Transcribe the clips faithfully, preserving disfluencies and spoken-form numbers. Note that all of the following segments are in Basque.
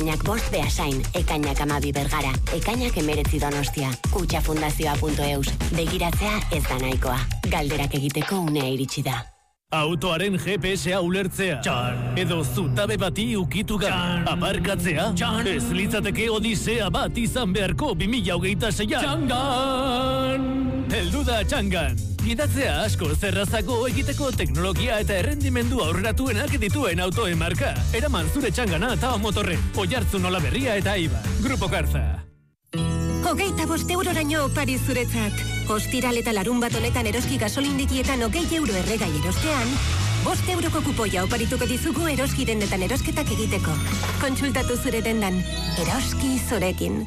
Ekainak bost Beasain, ekainak amabi Bergara, ekainak emeretzi Donostia, kutxafundazioa puntu eus. Begiratzea ez da nahikoa. Galderak egiteko unea iritsi da. Autoaren G P S-a ulertzea. Txan. Edo zutabe bati ukitu gabe. Aparkatzea. Txan. Ez litzateke odisea bat izan beharko bi mila hogeita seian. Txangan! Heldu da Txangan. Gidatzea asko zerrazako egiteko teknologia eta errendimendu aurreratuenak dituen autoen marka. Eraman zure Txangana eta motorren. Oiartzun Olaberria eta Iba. Grupo Garza. Hogeita bost euroraino opari zuretzat. Ostiral eta larun bat honetan eroski gasolindikietan hogei euro erregai erostean, bost euroko kupoia oparituko dizugu eroski dendetan erosketak egiteko. Kontsultatu zure dendan. Eroski zorekin.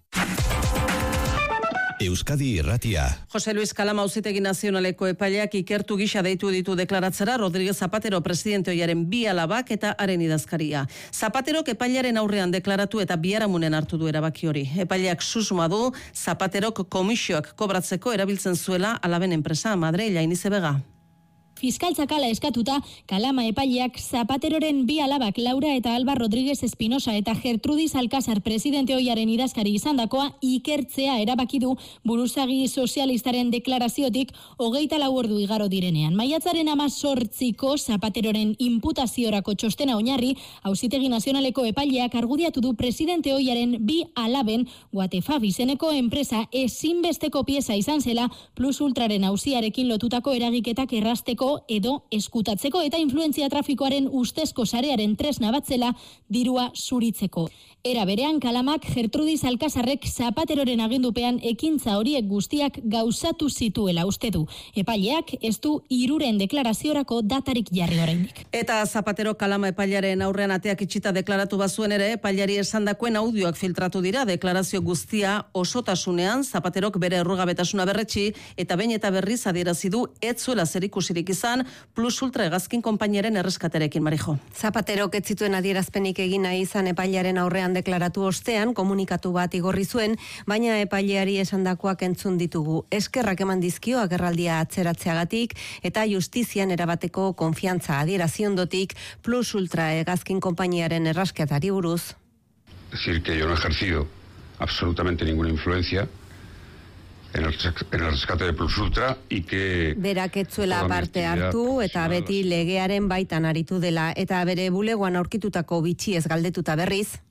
Euskadi Irratia. Jose Luis Kalama Auzitegi Nazionaleko epaileak ikertu gisa deitu ditu deklaratzera Rodríguez Zapatero presidente ohiaren bi alabak eta haren idazkaria. Zapaterok epailearen aurrean deklaratu eta biharamunen hartu du erabaki hori. Epaileak susmoa du Zapaterok komisioak kobratzeko erabiltzen zuela alaben enpresa Madreila Inize Bega. Fiskaltzakala eskatuta, Kalama epaileak Zapateroren bi alabak Laura eta Alba Rodríguez Espinosa eta Gertrudis Alcázar presidente ohiaren idazkari izandakoa ikertzea erabaki du buruzagi sozialistaren deklaraziotik hogeita lau ordu igaro direnean. Maiatzaren hamazortziko Zapateroren inputaziorako txostena oinarri, Auzitegi Nazionaleko epaileak argudiatu du presidente ohiaren bi alaben Guatefab izeneko enpresa ezinbesteko pieza izan zela Plus Ultraren auziarekin lotutako eragiketak errasteko edo eskutatzeko eta influentzia trafikoaren ustezko sarearen tresna batzela dirua zuritzeko. Era berean Kalamak Gertrudis Alcázarrek Zapateroren agindupean ekintza horiek guztiak gauzatu zituela uste du. Epaileak ez du hiruren deklaraziorako datarik jarri oraindik. Eta Zapatero Kalama epailearen aurrean ateak itxita deklaratu bazuen ere, epaileari esandakoen audioak filtratu dira deklarazio guztia osotasunean. Zapaterok bere errugabetasuna berretsi eta behin eta berriz adierazi du ez zuela zerikusirik izan Plus Ultra hegazkin konpainiaren erreskaterekin, Marijo. Zapaterok ez zituen adierazpenik egin nahi izan epailearen aurrean deklaratu ostean komunikatu bat igorri zuen, baina epaileari esandakoak entzun ditugu. Eskerrak eman dizkio agerraldia atzeratzeagatik eta justizian erabateko konfiantza adierazi ondotik Plus Ultra hegazkin konpainiaren erreskatari buruz. Decir que yo no he ejercido absolutamente ninguna influencia en el, en el rescate de Plus Ultra y que berak ez zuela parte hartu eta beti legearen baitan aritu dela eta bere bulegoan aurkitutako bitxiez galdetuta berriz.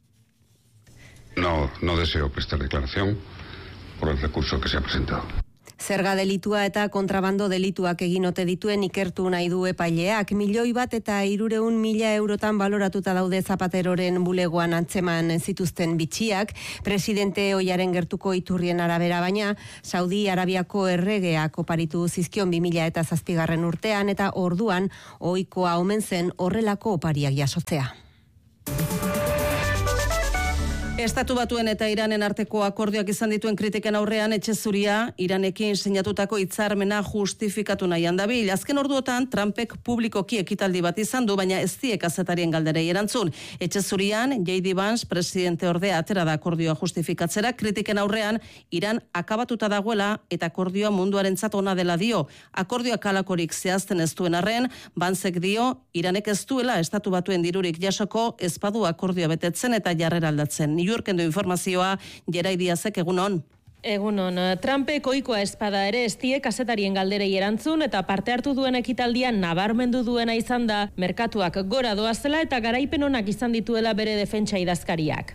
No, no deseo prestar declaración por el recurso que se ha presentado. Zerga delitua eta kontrabando delituak egin ote dituen ikertu nahi du epaileak. Milioi bat eta hirureun mila eurotan baloratuta daude Zapateroren bulegoan antzeman zituzten bitxiak, presidente ohiaren gertuko iturrien arabera, baina Saudi Arabiako erregeak oparitu zizkion bi mila eta zazpigarren urtean eta orduan ohikoa omen zen horrelako opariak jasotzea. Estatu Batuen eta Iranen arteko akordioak izan dituen kritiken aurrean etxe zuria Iranekin sinatutako hitzarmena justifikatu nahian dabil. Azken orduotan Trumpek publikoki ekitaldi bat izan du, baina ez die kazetarien galderei erantzun. Etxe zurian J D Vance presidente ordea atera da akordioa justifikatzera, kritiken aurrean Iran akabatuta dagoela eta akordioa munduarentzat ona dela dio. Akordioak halakorik zehazten ez duen arren, Vancek dio Iranek ez duela Estatu Batuen dirurik jasoko ez badu akordioa betetzen eta jarrera aldatzen. New Yorken du informazioa Jerai Diazek, egunon. Egunon, Trumpek ohikoa espada ere ez die kazetarien galderei erantzun eta parte hartu duen ekitaldian nabarmendu duena izan da merkatuak gora doazela eta garaipen onak izan dituela bere defentsa idazkariak.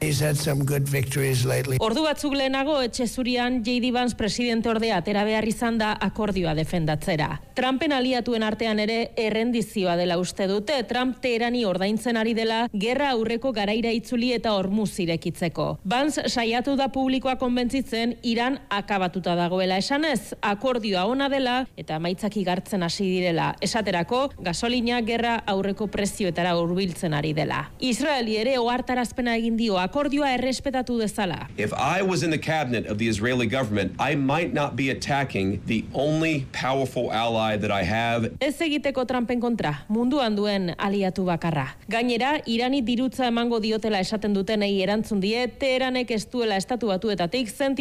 Ordu batzuk lehenago etxe zurian J D Vance presidente ordea atera behar izan da akordioa defendatzera. Trumpen aliatuen artean ere errendizioa dela uste dute. Trump Teherani ordaintzen ari dela gerra aurreko garaira itzuli eta hormuz irekitzeko. Vance saiatu da publikoa konbentzitzen Iran akabatuta dagoela esanez, akordioa ona dela eta emaitzak igartzen hasi direla. Esaterako, gasolina gerra aurreko prezioetara hurbiltzen ari dela. Israeli ere ohartarazpena egin dio akordioa errespetatu dezala. If I was in the cabinet of the Israeli government, I might not be attacking the only powerful ally that I have. Ez egiteko Trumpen kontra, munduan duen aliatu bakarra. Gainera, Irani dirutza emango diotela esaten dutenei erantzun die, Teheranek ez duela Estatu Batuetatik zentimori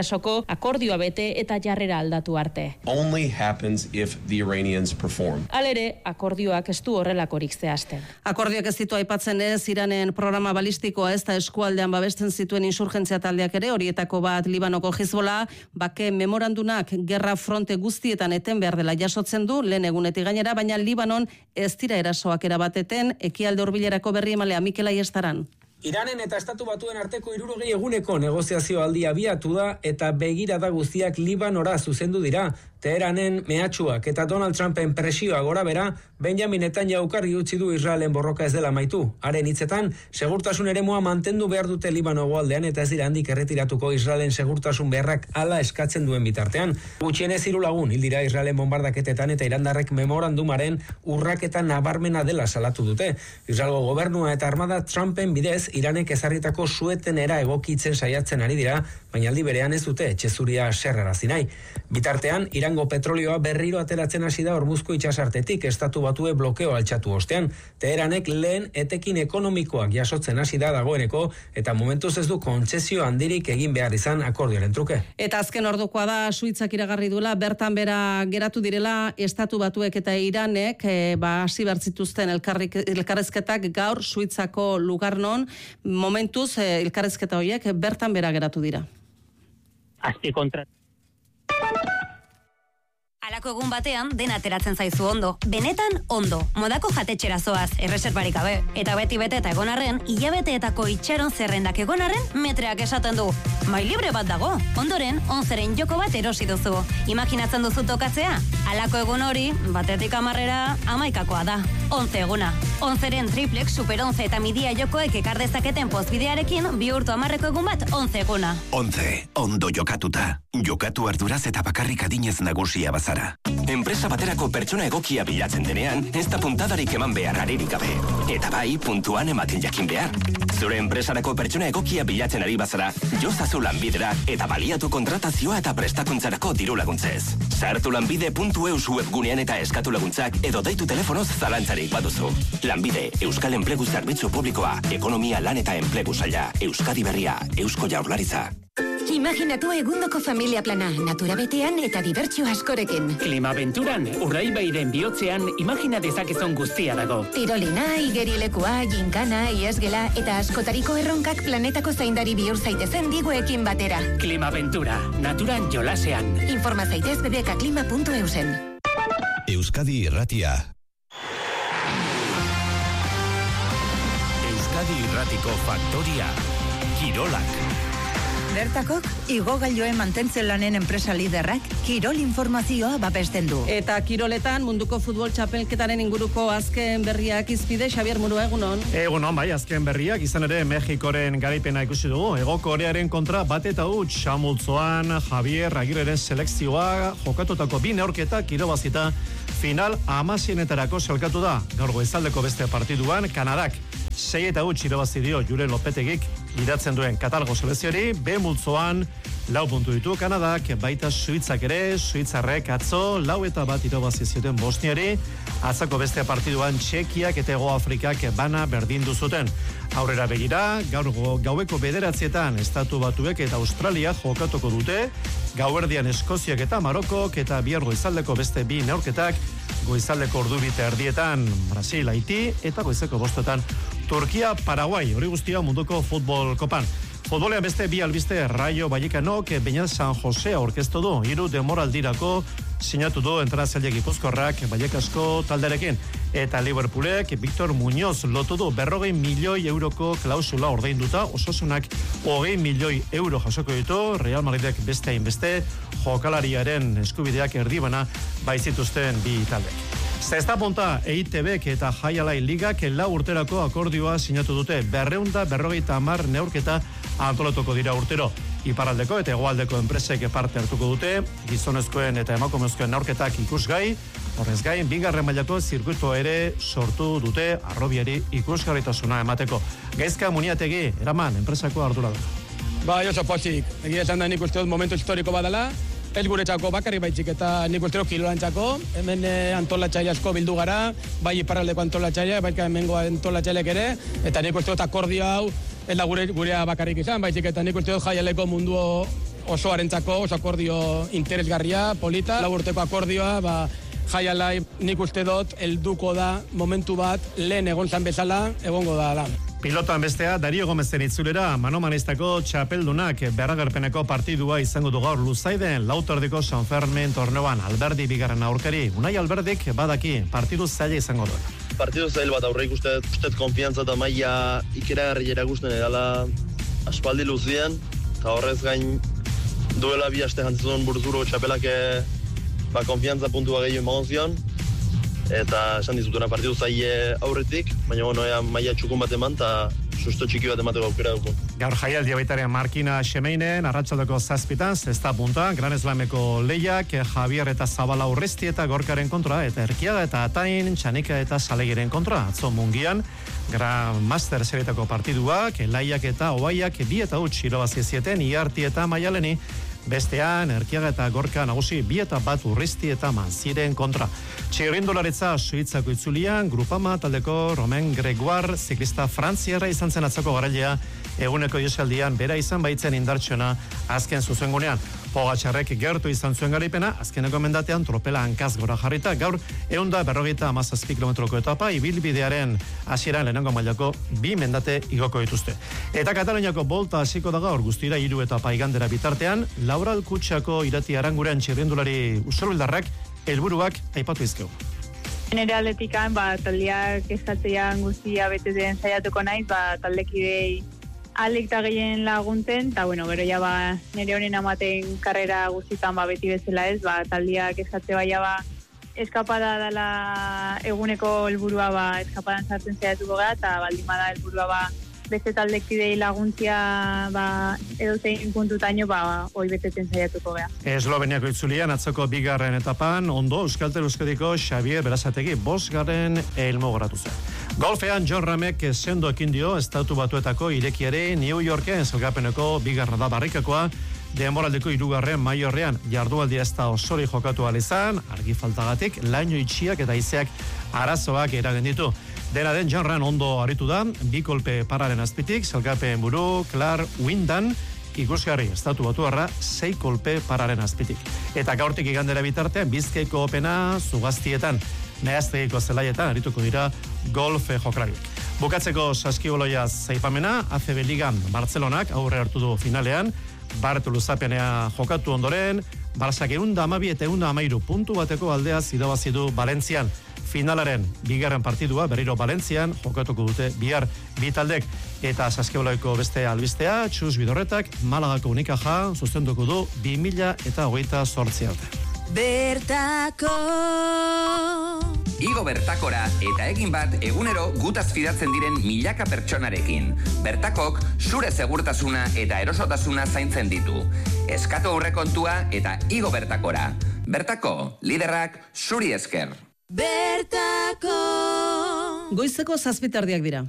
jasoko akordioa bete eta jarrera aldatu arte. Only happens if the Iranians perform. Halere, akordioak ez du horrelakorik zehazten. Akordioak ez ditu aipatzen ez, Iranen programa balistikoa ez da eskualdean babesten zituen insurgentzia taldeak ere, horietako bat Libanoko Hezbollah, bake memorandunak gerra fronte guztietan eten behar dela jasotzen du, lehen egunetik gainera, baina Libanon ez dira erasoak erabateten, ekialde hurbilerako berri emalea Mikel Aiestaran. Iranen eta Estatu Batuen arteko hirurogei eguneko negoziazio aldia abiatu da eta begirada guztiak Libanora zuzendu dira. Teheranen mehatxuak eta Donald Trumpen presioa gora bera, Benjamin Netanyahu argi utzi du Israelen borroka ez dela amaitu. Haren hitzetan, segurtasun eremua mantendu behar dute Libano hegoaldean eta ez dira handik erretiratuko Israelen segurtasun beharrak hala eskatzen duen bitartean. Gutxienez hiru lagun hil dira Israelen bombardaketetan eta irandarrek memorandumaren urraketa nabarmena dela salatu dute. Israelgo gobernua eta armada Trumpen bidez Iranek ezarritako suetenera egokitzen saiatzen ari dira, baina aldi berean ez dute etxezuria serrarazi nahi. Bitartean, Irango petrolioa berriro ateratzen hasi da Hormuzko itsasartetik, Estatu Batue blokeo altxatu ostean. Teheranek lehen etekin ekonomikoak jasotzen hasi da dagoeneko eta momentuz ez du kontzesio handirik egin behar izan akordioaren truke. Eta azken ordukoa da Suitzak iragarri duela, bertan bera geratu direla Estatu Batuek eta Iranek e, ba hasi bertzituzten elkarrezketak gaur Suitzako Lugarnon, momentuz e, elkarrezketa horiek bertan bera geratu dira. Azpi kontra. Alako egun batean, dena ateratzen zaizu ondo. Benetan ondo. Modako jatetxera zoaz, erreserbarik gabe. Eta beti bete eta egon arren, hilabeteetako itxaron zerrendak egon arren, metreak esaten du. Mai libre bat dago. Ondoren, onzeren joko bat erosi duzu. Imaginatzen duzu tokatzea? Alako egun hori, batetik amarrera, amaikakoa da. Onze eguna. Onzeren triplex, super onze eta midia jokoek ekar dezaketen pozbidearekin, bi urtu amarreko egun bat, onze eguna. Onze, ondo jokatuta. Jokatu arduraz eta bakarrik adinez nagusia bazara. Enpresa baterako pertsona egokia bilatzen denean, ez da puntadarik eman behar aririk gabe. Eta bai, puntuan ematen jakin behar. Zure enpresarako pertsona egokia bilatzen ari bazara, jozazu lanbidera eta baliatu kontratazioa eta prestakuntzarako diru laguntzez. Sartu lanbide puntu eus webgunean eta eskatu laguntzak edo deitu telefonoz zalantzarik baduzu. Lanbide, Euskal Enplegu Zerbitzu Publikoa, Ekonomia Lan eta Enplegu Saila, Euskadi Berria, Eusko Jaurlaritza. Imaginatu egundoko familia plana, natura betean eta dibertsio askorekin. Klimabenturan, Urraibairen bihotzean, imagina dezakezon guztia dago. Tirolina, igerilekua, ginkana, iesgela eta askotariko erronkak planetako zaindari bihur zaitezen diguekin batera. Klimabentura, naturan jolasean. Informa zaitez bbkklima puntu eusen. Euskadi Irratia. Euskadi Irratiko Faktoria. Kirolak. Bertakok, igogailoen mantentze lanen enpresa liderrak kirol informazioa babesten du. Eta kiroletan munduko futbol txapelketaren inguruko azken berriak izpide, Xabier Murua, egunon. Egunon, bai, azken berriak, izan ere Mexikoren garaipena ikusi dugu. Ego Korearen kontra bat eta huts, Xamultzoan, Javier Agirreren selekzioa, jokatutako bi neurketak irabazita, final amasienetarako selkatu da. Gaur goizaldeko beste partiduan, Kanadak sei eta huts irabazi dio Julen Lopetegik gidatzen duen Katalgo selekziori, B multzoan lau puntu ditu Kanadak, baita Suitzak ere, Suitzarrek atzo lau eta bat irabazi zioten Bosniari, atzako beste partiduan Txekiak eta Hego Afrikak bana berdindu zuten. Aurrera begira, gaur gaueko bederatzietan Estatu Batuek eta Australia jokatuko dute, gauerdian Eskoziak eta Marokok eta bihar goizaldeko beste bi neurketak, goizaldeko ordubite erdietan Brasil, Haiti eta goizeko bostetan Turkia, Paraguay, hori guztia munduko futbol kopan. Futbolean beste bi albiste Rayo Vallecanok Beñat San Jose aurkeztu du, hiru demoraldirako sinatu du entrenatzaile Gipuzkoarrak Vallecasco talderekin. Eta Liverpoolek Victor Muñoz lotu du berrogei milioi euroko klausula ordainduta, Osasunak hogei milioi euro jasoko ditu, Real Madridek beste hainbeste jokalariaren eskubideak erdibana baitzituzten bi taldek. Zesta ponta E I T Bek eta Jai Alai Ligak lau urterako akordioa sinatu dute, berreunda berrogeita hamar neurketa antolatuko dira urtero. Iparraldeko eta hegoaldeko enpresek parte hartuko dute, gizonezkoen eta emakumezkoen neurketak ikusgai, horrez gain, bigarren mailako zirkuito ere sortu dute arrobiari ikusgarritasuna emateko. Gaizka Muniategi, eraman, enpresako ardurador. Ba, oso pozik, egia esan da nik uste dut momentu historiko badala, ez guretzako bakarrik baitzik eta nik uste dut kilolantzako, hemen eh, antolatzaile asko bildu gara, bai iparraldeko antolatzaile, bai hemengo antolatzailek ere, eta nik uste dut akordio hau, ez da gure, gurea bakarrik izan, baizik eta nik uste dut jaialeko mundu oso arentzako, oso akordio interesgarria, polita, lau urteko akordioa, ba, jaialai nik uste dut, helduko da momentu bat, lehen egon zan bezala, egongo da da. Pilotoan bestea, Dario Gomezen itzulera, manomanistako txapeldunak berragerpeneko partidua izango du gaur Luzaiden, lautordiko San Fermin torneoan Alberdi bigarren aurkari. Unai Alberdik badaki partidu zaila izango du. Partidu zail bat aurre ikustet, ustet konfiantza eta maila ikeragarri erakusten edala aspaldi luzien, eta horrez gain duela bi aste jantzituen buruzuro txapelak ba, konfiantza puntua gehiago emagon zion, eta esan dizutuna partidu zaile aurretik, baina bueno, ea maila txukun bat eman, eta susto txiki bat emateko aukera dugu. Gaur jaialdia baitaren Markina Xemeinen, arratsaldeko zazpitan, zesta punta, Gran Eslameko lehiak, Javier eta Zabala Urresti eta Gorkaren kontra, eta Erkiaga eta Atain, Txanika eta Salegiren kontra. Atzo Mungian, Gran Master serietako partiduak, Elaiak eta Oaiak, bi eta huts irabazi zieten, Iarti eta Maialeni, bestean, Erkiaga eta Gorka nagusi bi eta bat Urresti eta Manziren kontra. Txirrindularitza Suitzako itzulian, Grupama taldeko Romain Gregoire, ziklista frantziarra izan zen atzako garailea, eguneko iosaldian bera izan baitzen indartxona azken zuzengunean. Pogatxarrek gertu izan zuen garaipena, azkeneko mendatean tropela hankaz gora jarrita, gaur eunda berrogeita amazazpi kilometroko etapa, ibilbidearen hasieran lehenengo mailako bi mendate igoko dituzte. Eta Kataluniako bolta hasiko da gaur guztira hiru etapa igandera bitartean, Laura Alkutxako irati aranguren txirrindulari usurbildarrak helburuak aipatu izkeu. Nere atletikan, ba, taldeak estatzean guztia bete den saiatuko naiz, ba, taldekidei alik eta gehien lagunten, eta bueno, gero ja ba, nire honen amaten karrera guztitan ba, beti bezala ez, ba, taldeak estatze baia ba, eskapada dela eguneko helburua ba, eskapadan sartzen saiatuko gara, eta baldin bada helburua ba, beste taldekidei laguntzia ba, edo zein puntutaino ba, hoi beteten saiatuko gara. Esloveniako itzulian atzoko bigarren etapan, ondo Euskaltel Euskadiko Xavier Berazategi bosgarren elmogoratu zen. Golfean John Ramek sendo ekin dio Estatu Batuetako irekiare New Yorken zelgapeneko bigarra da barrikakoa, denboraldeko hirugarren maiorrean jardualdia ez da osori jokatu alizan, argi faltagatik, laino itxiak eta izeak arazoak eragen ditu. Dena den John Ram ondo aritu da, bi kolpe pararen azpitik, zelgapen buru, Clark Windan, ikusgarri Estatu Batuarra sei kolpe pararen azpitik. Eta gaurtik igandera bitartean, Bizkaiko opena zugaztietan, nahaztegiko zelaietan arituko dira golf jokalariak. Bukatzeko saskiboloia zaipamena, A C B Ligan Bartzelonak aurre hartu du finalean, Bart luzapenea jokatu ondoren, Barsak eunda amabi eta eunda amairu puntu bateko aldeaz irabazi du Valentzian. Finalaren bigarren partidua berriro Valentzian jokatuko dute bihar bi taldek, eta saskiboloiko beste albistea, Txus Bidorretak Malagako Unikaja sustenduko du bi mila eta hogeita zortzi arte. Bertako Igo Bertakora eta egin bat egunero gutaz fidatzen diren milaka pertsonarekin. Bertakok zure segurtasuna eta erosotasuna zaintzen ditu. Eskatu aurrekontua eta Igo Bertakora. Bertako, liderrak zuri esker. Bertako Goizeko zazpitardiak dira.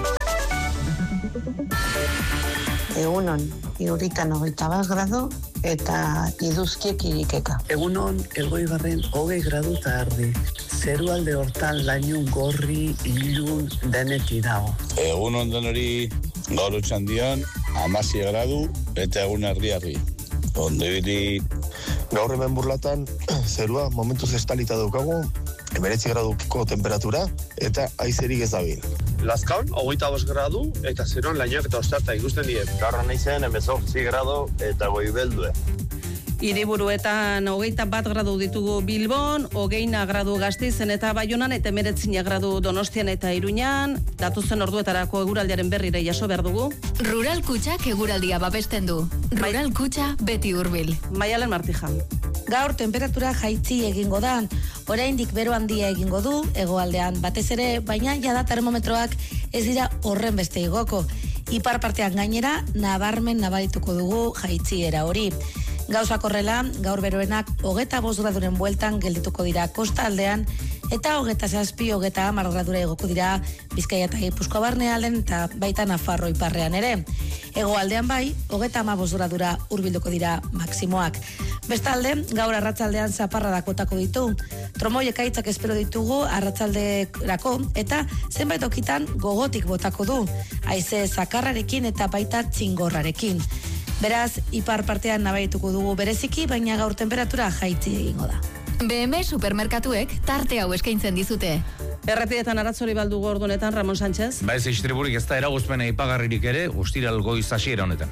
Egunon, iruritan hogeita bat grado eta iduzkiek irikeka. Egunon, elgoi barren hogei gradu eta ardi. Zeru alde hortan lainun gorri, ilun, deneti dago. Egunon denori gaur otxandian, amasi gradu eta egun ardi-ardi. Ondo ibili. Gaur hemen Burlatan, zerua momentuz estalita daukagu, emeretzi graduko temperatura eta aizerik ez dabil. Lazkaon, hogeita bost gradu eta zeruan lainoak eta ostarta ikusten die. Garra naizen, emezortzi gradu eta goibeldue. Hiriburuetan hogeita bat gradu ditugu Bilbon, hogeina gradu Gasteizen eta Baionan, eta emeretzina gradu Donostian eta Iruñan. Datuzen orduetarako eguraldiaren berrire jaso behar dugu. Rural Kutxak eguraldia babesten du. Rural Kutxa beti hurbil. Maialen Martija. Gaur temperatura jaitzi egingo da. Oraindik bero handia egingo du, hegoaldean batez ere, baina jada termometroak ez dira horren beste igoko. Ipar partean gainera, nabarmen nabarituko dugu jaitziera hori. Gauzak horrela, gaur beroenak hogeta bost graduren bueltan geldituko dira kosta aldean, eta hogeta zazpi, hogeta hamar gradura egoko dira Bizkaia eta Gipuzkoa barnealden eta baita Nafarro iparrean ere. Hegoaldean bai, hogeta hamabost gradura hurbilduko dira maksimoak. Bestalde, gaur arratsaldean zaparra dakotako ditu. Tromoi ekaitzak espero ditugu arratsalderako eta zenbait okitan gogotik botako du. Haize zakarrarekin eta baita txingorrarekin. Beraz, ipar partean nabarituko dugu bereziki, baina gaur temperatura jaitsi egingo da. B M supermerkatuek tarte hau eskaintzen dizute. Errepietan aratzori baldugu ordunetan, Ramon Sánchez. Ba ez istriburik ez da eragozpena ipagarririk ere, ostiral goiz hasiera honetan.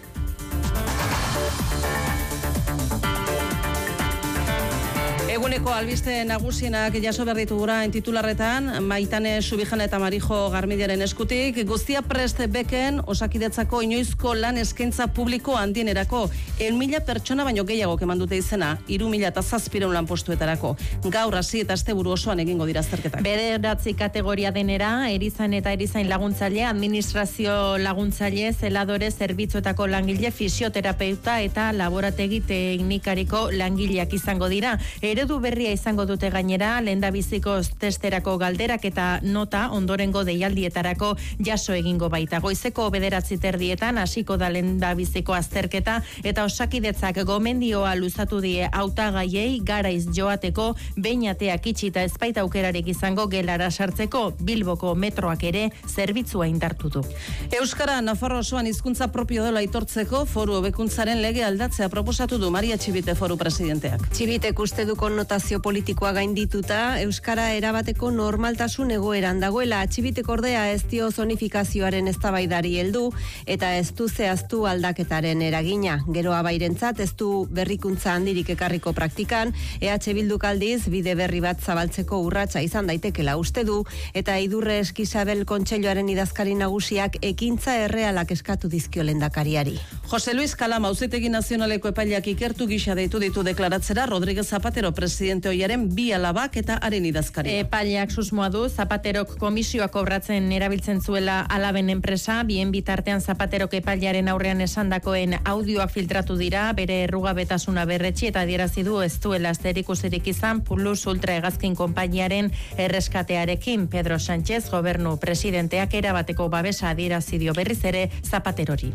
Eguneko albiste nagusienak jaso behar ditu gurain titularretan, Maitane Subijana eta Marijo Garmillaren eskutik, guztia prest beken Osakidetzako inoizko lan eskaintza publiko handienerako, ehun mila pertsona baino gehiago keman dute izena, hiru mila eta zazpiehun lanpostuetarako. Gaur hasi eta asteburu osoan egingo dira azterketak. Bederatzi kategoria denera, erizan eta erizain laguntzaile, administrazio laguntzaile, zeladore, zerbitzuetako langile, fisioterapeuta eta laborategi teknikariko langileak izango dira. Eredu berria izango dute gainera, lehendabiziko testerako galderak eta nota ondorengo deialdietarako jaso egingo baita. Goizeko bederatzi terdietan hasiko da lehendabiziko azterketa eta Osakidetzak gomendioa luzatu die hautagaiei garaiz joateko behin ateak itxita ez baita aukerarik izango gelara sartzeko. Bilboko metroak ere zerbitzua indartu du. Euskara Nafarro osoan hizkuntza propio dela aitortzeko foru hobekuntzaren lege aldatzea proposatu du Maria Txibite foru presidenteak. Txibitek uste du konnotazio politikoa gaindituta, Euskara erabateko normaltasun egoeran dagoela. Txibitek ordea ez dio zonifikazioaren eztabaidari heldu eta ez du zehaztu aldaketaren eragina. Gero abairentzat ez du berrikuntza handirik ekarriko praktikan, E H Bilduk aldiz bide berri bat zabaltzeko urratsa izan daitekela uste du, eta Idurre Eskisabel Kontseiluaren idazkari nagusiak ekintza errealak eskatu dizkio lehendakariari. Jose Luis Kalama Auzitegi Nazionaleko epaileak ikertu gisa deitu ditu deklaratzera Rodríguez Zapatero presidente oiaren bi alabak eta haren idazkaria. Epaileak susmoa du Zapaterok komisioak kobratzen erabiltzen zuela alaben enpresa, bien bitartean Zapaterok epailearen aurrean esandakoen audioak filtratu dira, bere errugabetasuna berretsi eta adierazi du ez duela zerikusirik izan Plus Ultra hegazkin konpainiaren erreskatearekin. Pedro Sánchez gobernu presidenteak erabateko babesa adierazi dio berriz ere Zapaterori.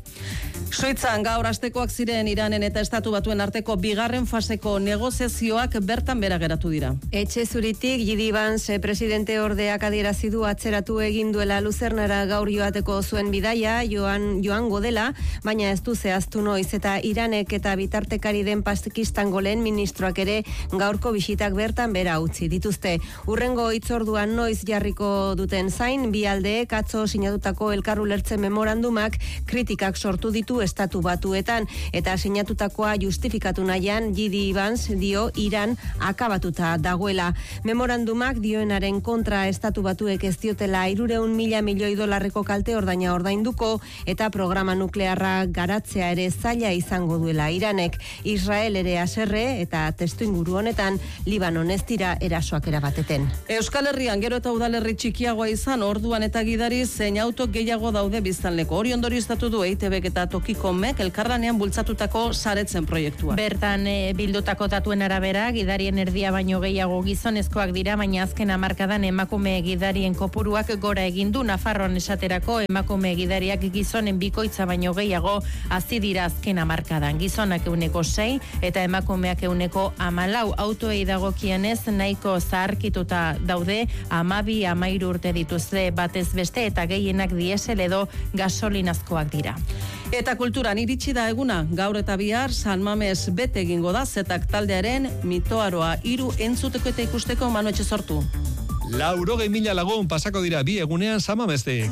Suitzan gaur astekoak ziren Iranen eta Estatu Batuen arteko bigarren faseko negoziazioak bertan bera geratu dira. Etxe zuritik Jidi Vance presidente ordeak adierazi du atzeratu egin duela Luzernara gaur joateko zuen bidaia, joan joango dela, baina ez du zehaztu noiz, eta Iranek eta bitartekari den Pakistango lehen ministroak ere gaurko bisitak bertan bera utzi dituzte. Urrengo hitzorduan noiz jarriko duten zain, bi aldeek atzo sinatutako elkar ulertzen memorandumak kritikak sortu ditu Estatu Batuetan, eta sinatutakoa justifikatu nahian Jidi Vance dio Iran akabatuta dagoela. Memorandumak dioenaren kontra Estatu Batuek ez diotela hirurehun mila milioi dolarreko kalte ordaina ordainduko, eta programa nuklearra garatzea ere zaila izango duela Iranek. Israel ere haserre, eta testuinguru honetan Libanon ez dira erasoak erabateten. Euskal Herrian gero eta udalerri txikiagoa izan, orduan eta gidari zein auto gehiago daude biztanleko. Hori ondorioztatu du E I T Bek eta Tokikomek elkarlanean bultzatutako saretzen proiektua. Bertan e, bildutako datuen arabera, gidarien erdia baino gehiago gizonezkoak dira, baina azken hamarkadan emakume gidarien kopuruak gora egin du. Nafarroan esaterako emakume gidariak gizonen bikoitza baino gehiago hazi dira azken hamarkadan. Gizonak euneko sei eta emakumeak euneko hamalau. Autoei dagokienez nahiko zaharkituta daude, hamabi hamairu urte dituzte batez beste, eta gehienak diesel edo gasolinazkoak dira. Eta kulturan iritsi da eguna, gaur eta bihar San Mames bete egingo da Zetak taldearen Mitoaroa hiru entzuteko eta ikusteko. Manu Etxezortu. Laurogei mila lagun pasako dira bi egunean San Mamestik.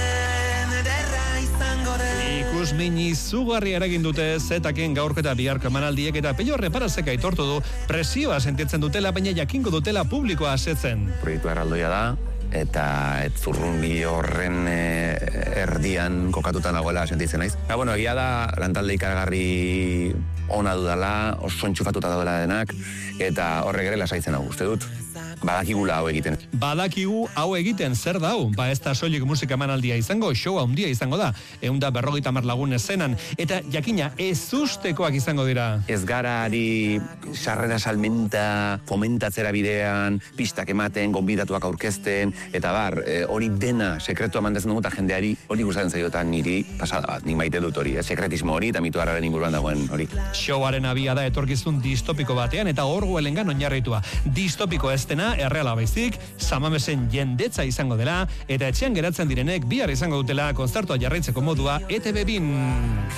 Ikusmin izugarri eragin dute Zetaken gaurketa biharko emanaldiek, eta Pello Reparazek aitortu du presioa sentitzen dutela, baina jakingo dutela publikoa asetzen. Proiektu erraldoia da, eta ez zurrungi horren e, erdian kokatuta nagoela sentitzen naiz. Ba, bueno, egia da, lantalde ikaragarri ona dudala, oso entxufatuta daudela denak, eta horrek ere lasaitzen hau, uste dut. Badakigula hau egiten. Badakigu hau egiten, zer da hau? Ba ez da soilik musika emanaldia izango, show handia izango da, ehunda berrogeita hamar lagun eszenan, eta jakina ezustekoak izango dira. Ez gara ari sarrera salmenta fomentatzera bidean, pistak ematen, gonbidatuak aurkezten, eta bar, hori e, dena sekretua mantezen dugu, eta jendeari hori gustatzen zaiotan niri pasada bat, nik maite dut hori, eh? Sekretismo hori, eta Mitoararen inguruan dagoen hori. Showaren abia da etorkizun distopiko batean, eta orguelengan oinarritua. Distopiko ez dena erreala baizik, San Mamesen jendetza izango dela, eta etxean geratzen direnek bihar izango dutela kontzertua jarraitzeko modua E T B bin.